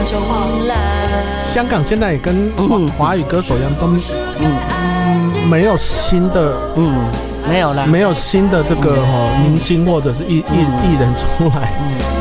香港现在也跟华语歌手一样，都没有新的没有啦， 没有新的这个明星或者是艺人出来。